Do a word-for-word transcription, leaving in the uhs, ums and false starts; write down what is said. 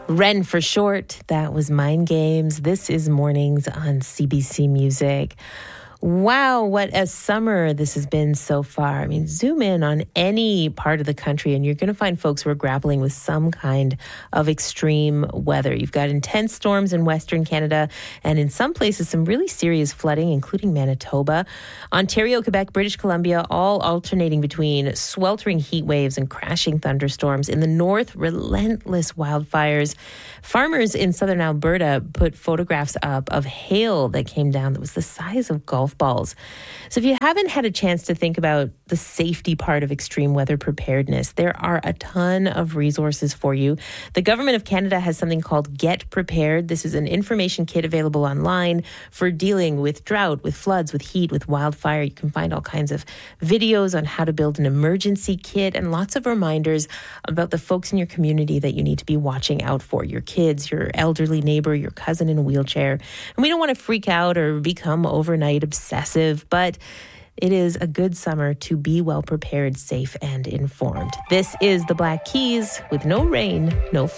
Ren for short. That was Mind Games. This is Mornings on C B C Music. Wow, what a summer this has been so far. I mean, zoom in on any part of the country and you're going to find folks who are grappling with some kind of extreme weather. You've got intense storms in Western Canada and in some places some really serious flooding, including Manitoba. Ontario, Quebec, British Columbia, all alternating between sweltering heat waves and crashing thunderstorms. In the north, relentless wildfires. Farmers in southern Alberta put photographs up of hail that came down that was the size of golf balls. So if you haven't had a chance to think about the safety part of extreme weather preparedness, there are a ton of resources for you. The Government of Canada has something called Get Prepared. This is an information kit available online for dealing with drought, with floods, with heat, with wildfire. You can find all kinds of videos on how to build an emergency kit and lots of reminders about the folks in your community that you need to be watching out for. Your kids, your elderly neighbor, your cousin in a wheelchair. And we don't want to freak out or become overnight obsessive, but it is a good summer to be well prepared, safe, and informed. This is the Black Keys with No Rain, No